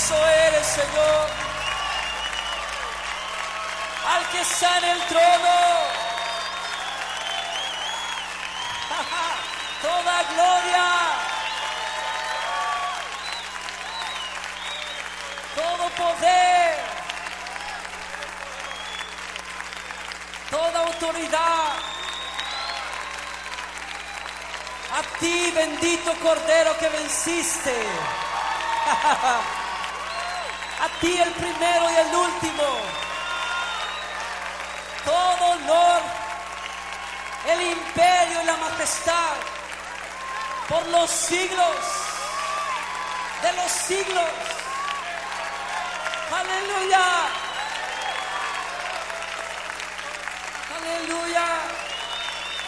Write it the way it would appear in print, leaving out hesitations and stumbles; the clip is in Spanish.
Poderoso eres, Señor. Al que está en el trono, toda gloria, todo poder, toda autoridad, a ti, bendito Cordero que venciste, a ti el primero y el último, todo honor, el imperio y la majestad por los siglos de los siglos. Aleluya, aleluya.